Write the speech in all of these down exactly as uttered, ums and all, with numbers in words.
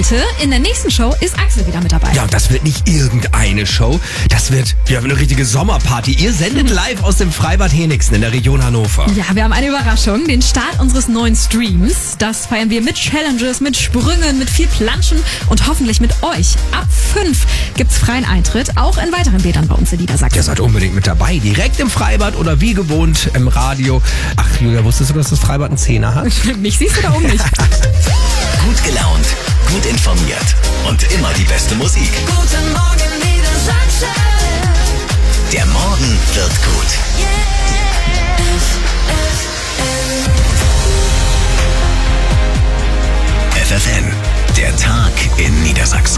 heute. In der nächsten Show ist Axel wieder mit dabei. Ja, und das wird nicht irgendeine Show. Das wird, wir haben eine richtige Sommerparty. Ihr sendet live aus dem Freibad Henigsen in der Region Hannover. Ja, wir haben eine Überraschung. Den Start unseres neuen Streams. Das feiern wir mit Challenges, mit Sprüngen, mit viel Planschen und hoffentlich mit euch. Ab fünf gibt's freien Eintritt, auch in weiteren Bädern bei uns in Niedersachsen. Ihr seid unbedingt mit dabei. Direkt im Freibad oder wie gewohnt im Radio. Ach, Julia, wusstest du, dass das Freibad einen Zehner hat? Mich siehst du da oben nicht. Gut gelaunt, gut informiert und immer die beste Musik. Guten Morgen, Niedersachsen. Der Morgen wird gut. F F N, der Tag in Niedersachsen.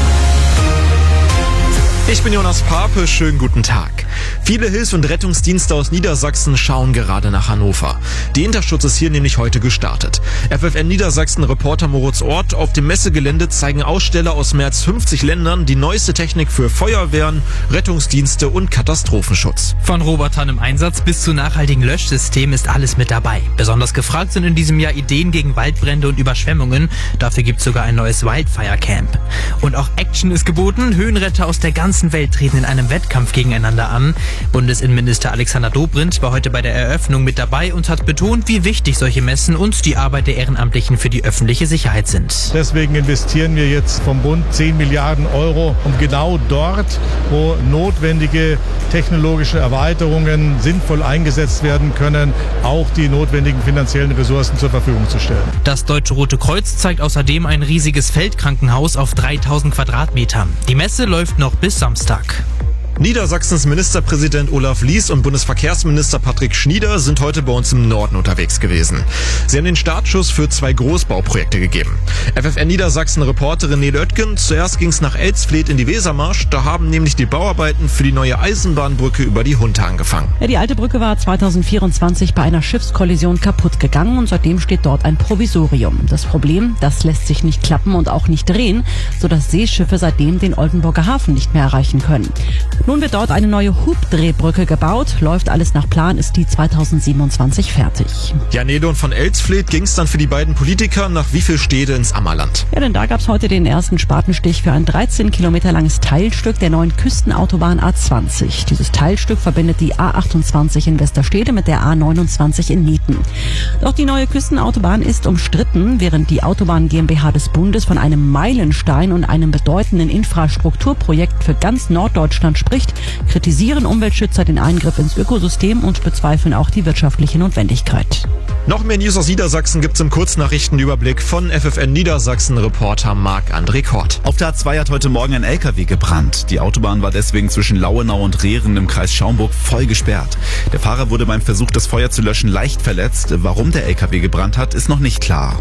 Ich bin Jonas Pape, schönen guten Tag. Viele Hilfs- und Rettungsdienste aus Niedersachsen schauen gerade nach Hannover. Die Interschutz ist hier nämlich heute gestartet. F F N Niedersachsen-Reporter Moritz Ort: Auf dem Messegelände zeigen Aussteller aus mehr als fünfzig Ländern die neueste Technik für Feuerwehren, Rettungsdienste und Katastrophenschutz. Von Robotern im Einsatz bis zu nachhaltigen Löschsystemen ist alles mit dabei. Besonders gefragt sind in diesem Jahr Ideen gegen Waldbrände und Überschwemmungen. Dafür gibt's sogar ein neues Wildfire Camp. Und auch Action ist geboten. Höhenretter aus der ganzen Welt treten in einem Wettkampf gegeneinander an. Bundesinnenminister Alexander Dobrindt war heute bei der Eröffnung mit dabei und hat betont, wie wichtig solche Messen und die Arbeit der Ehrenamtlichen für die öffentliche Sicherheit sind. Deswegen investieren wir jetzt vom Bund zehn Milliarden Euro, um genau dort, wo notwendige technologische Erweiterungen sinnvoll eingesetzt werden können, auch die notwendigen finanziellen Ressourcen zur Verfügung zu stellen. Das Deutsche Rote Kreuz zeigt außerdem ein riesiges Feldkrankenhaus auf dreitausend Quadratmetern. Die Messe läuft noch bis Samstag. Niedersachsens Ministerpräsident Olaf Lies und Bundesverkehrsminister Patrick Schnieder sind heute bei uns im Norden unterwegs gewesen. Sie haben den Startschuss für zwei Großbauprojekte gegeben. F F N Niedersachsen-Reporterin Nele Oetgen: Zuerst ging es nach Elsfleth in die Wesermarsch. Da haben nämlich die Bauarbeiten für die neue Eisenbahnbrücke über die Hunte angefangen. Ja, die alte Brücke war zweitausendvierundzwanzig bei einer Schiffskollision kaputt gegangen und seitdem steht dort ein Provisorium. Das Problem, das lässt sich nicht klappen und auch nicht drehen, sodass Seeschiffe seitdem den Oldenburger Hafen nicht mehr erreichen können. Nun wird dort eine neue Hubdrehbrücke gebaut. Läuft alles nach Plan, ist die zweitausendsiebenundzwanzig fertig. Ja, Nele, und von Elsfleth ging es dann für die beiden Politiker nach Wiefelstede ins Ammerland. Ja, denn da gab es heute den ersten Spatenstich für ein dreizehn Kilometer langes Teilstück der neuen Küstenautobahn A zwanzig. Dieses Teilstück verbindet die A achtundzwanzig in Westerstede mit der A neunundzwanzig in Nieten. Doch die neue Küstenautobahn ist umstritten, während die Autobahn GmbH des Bundes von einem Meilenstein und einem bedeutenden Infrastrukturprojekt für ganz Norddeutschland spricht, kritisieren Umweltschützer den Eingriff ins Ökosystem und bezweifeln auch die wirtschaftliche Notwendigkeit. Noch mehr News aus Niedersachsen gibt's im Kurznachrichtenüberblick von F F N Niedersachsen-Reporter Marc-André Kort. Auf der A zwei hat heute Morgen ein L K W gebrannt. Die Autobahn war deswegen zwischen Lauenau und Rehren im Kreis Schaumburg voll gesperrt. Der Fahrer wurde beim Versuch, das Feuer zu löschen, leicht verletzt. Warum der L K W gebrannt hat, ist noch nicht klar.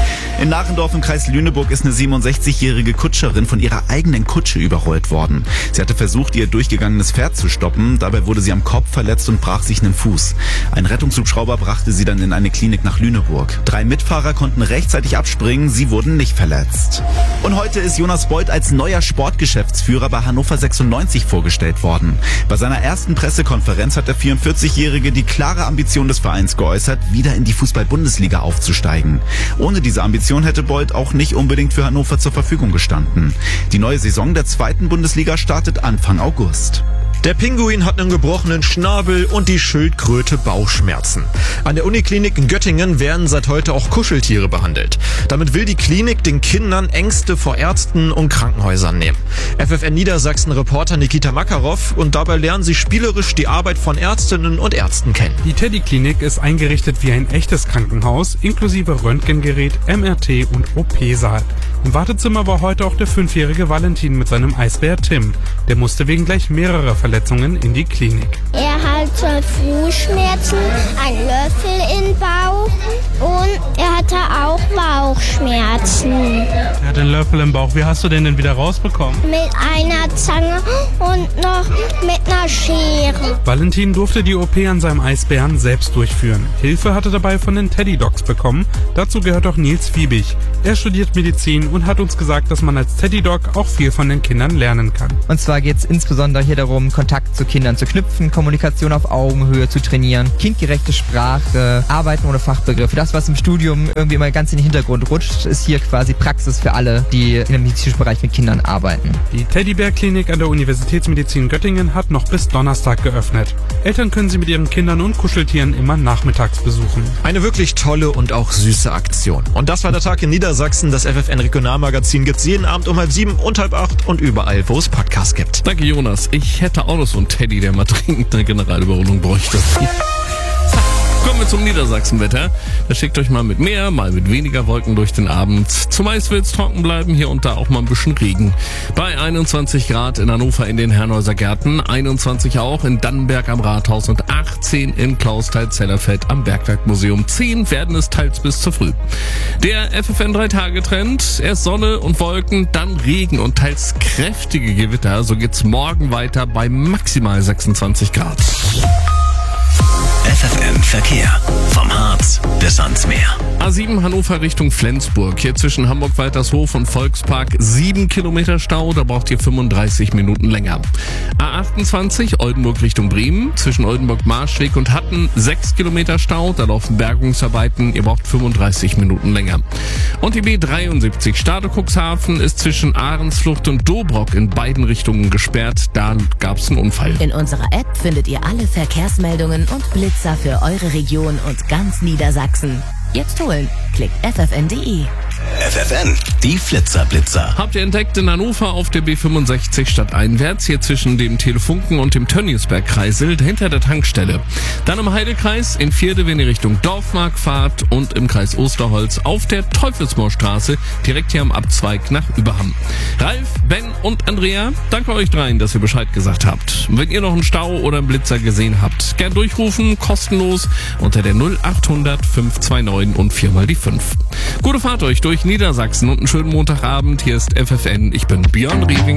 In Narendorf im Kreis Lüneburg ist eine siebenundsechzigjährige Kutscherin von ihrer eigenen Kutsche überrollt worden. Sie hatte versucht, ihr durchgegangenes Pferd zu stoppen. Dabei wurde sie am Kopf verletzt und brach sich einen Fuß. Ein Rettungshubschrauber brachte sie dann in eine Klinik nach Lüneburg. Drei Mitfahrer konnten rechtzeitig abspringen, sie wurden nicht verletzt. Und heute ist Jonas Beuth als neuer Sportgeschäftsführer bei Hannover sechsundneunzig vorgestellt worden. Bei seiner ersten Pressekonferenz hat der vierundvierzigjährige die klare Ambition des Vereins geäußert, wieder in die Fußball-Bundesliga aufzusteigen. Ohne diese Ambition hätte Beuth auch nicht unbedingt für Hannover zur Verfügung gestanden. Die neue Saison der zweiten Bundesliga startet Anfang August. Der Pinguin hat einen gebrochenen Schnabel und die Schildkröte Bauchschmerzen. An der Uniklinik in Göttingen werden seit heute auch Kuscheltiere behandelt. Damit will die Klinik den Kindern Ängste vor Ärzten und Krankenhäusern nehmen. F F N Niedersachsen-Reporter Nikita Makarov: Und dabei lernen sie spielerisch die Arbeit von Ärztinnen und Ärzten kennen. Die Teddy-Klinik ist eingerichtet wie ein echtes Krankenhaus, inklusive Röntgengerät, M R T und O P-Saal. Im Wartezimmer war heute auch der fünfjährige Valentin mit seinem Eisbär Tim. Der musste wegen gleich mehrerer Verletzungen in die Klinik. Er hatte Fußschmerzen, einen Löffel im Bauch und er hatte auch Bauchschmerzen. Er hat einen Löffel im Bauch. Wie hast du den denn wieder rausbekommen? Mit einer Zange und noch mit einer Schere. Valentin durfte die O P an seinem Eisbären selbst durchführen. Hilfe hatte dabei von den Teddy Dogs bekommen. Dazu gehört auch Nils Fiebig. Er studiert Medizin und hat uns gesagt, dass man als Teddy Dog auch viel von den Kindern lernen kann. Und zwar geht es insbesondere hier darum, Kontakt zu Kindern zu knüpfen, Kommunikation Kommunikation auf Augenhöhe zu trainieren, kindgerechte Sprache, Arbeiten ohne Fachbegriffe. Das, was im Studium irgendwie immer ganz in den Hintergrund rutscht, ist hier quasi Praxis für alle, die in dem medizinischen Bereich mit Kindern arbeiten. Die Teddybär-Klinik an der Universitätsmedizin Göttingen hat noch bis Donnerstag geöffnet. Eltern können sie mit ihren Kindern und Kuscheltieren immer nachmittags besuchen. Eine wirklich tolle und auch süße Aktion. Und das war der Tag in Niedersachsen. Das F F N-Regionalmagazin gibt's jeden Abend um halb sieben und halb acht und überall, wo es Podcasts gibt. Danke, Jonas. Ich hätte auch noch so einen Teddy, der mal dringend eine Generalüberholung bräuchte. Kommen wir zum Niedersachsenwetter. Da schickt euch mal mit mehr, mal mit weniger Wolken durch den Abend. Zumeist wird es trocken bleiben, hier und da auch mal ein bisschen Regen. Bei einundzwanzig Grad in Hannover in den Herrenhäuser Gärten, einundzwanzig auch in Dannenberg am Rathaus und achtzehn in Klausthal-Zellerfeld am Bergwerkmuseum. zehn werden es teils bis zu früh. Der F F N drei Tage Trend, erst Sonne und Wolken, dann Regen und teils kräftige Gewitter. So geht's morgen weiter bei maximal sechsundzwanzig Grad. F F N Verkehr. Vom Harz bis ans Meer. A sieben Hannover Richtung Flensburg. Hier zwischen Hamburg-Waltershof und Volkspark sieben Kilometer Stau. Da braucht ihr fünfunddreißig Minuten länger. A achtundzwanzig Oldenburg Richtung Bremen. Zwischen Oldenburg-Marschweg und Hatten sechs Kilometer Stau. Da laufen Bergungsarbeiten. Ihr braucht fünfunddreißig Minuten länger. Und die B dreiundsiebzig Stade Cuxhaven ist zwischen Ahrensflucht und Dobrock in beiden Richtungen gesperrt. Da gab's einen Unfall. In unserer App findet ihr alle Verkehrsmeldungen und Blitzer für eure Region und ganz Niedersachsen. Jetzt holen. Klickt f f n punkt d e. F F N, die Flitzerblitzer. Habt ihr entdeckt in Hannover auf der B fünfundsechzig stadteinwärts, hier zwischen dem Telefunken und dem Tönniesberg-Kreisel, hinter der Tankstelle. Dann im Heidekreis, in Vierde, wenn ihr Richtung Dorfmark fahrt und im Kreis Osterholz auf der Teufelsmoorstraße, direkt hier am Abzweig nach Überham. Ralf, Ben und Andrea, danke euch dreien, dass ihr Bescheid gesagt habt. Wenn ihr noch einen Stau oder einen Blitzer gesehen habt, gern durchrufen, kostenlos unter der null achthundert fünf zwei neun und viermal die fünf. Gute Fahrt euch durch Niedersachsen und einen schönen Montagabend. Hier ist F F N. Ich bin Björn Rieving.